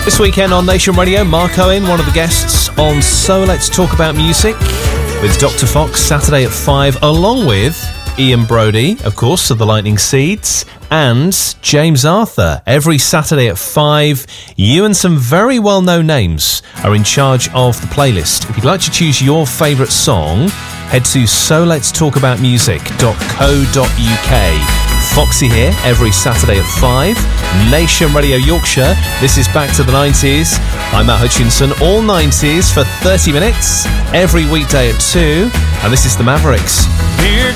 This weekend on Nation Radio, Mark Owen, one of the guests on So Let's Talk About Music with Dr. Fox, Saturday at 5, along with Ian Brodie, of course, of the Lightning Seeds, and James Arthur. Every Saturday at 5, you and some very well-known names are in charge of the playlist. If you'd like to choose your favourite song, head to soletstalkaboutmusic.co.uk. Foxy here every Saturday at 5. Nation Radio Yorkshire. This is Back to the 90s. I'm Matt Hutchinson. All 90s for 30 minutes every weekday at 2. And this is the Mavericks. Here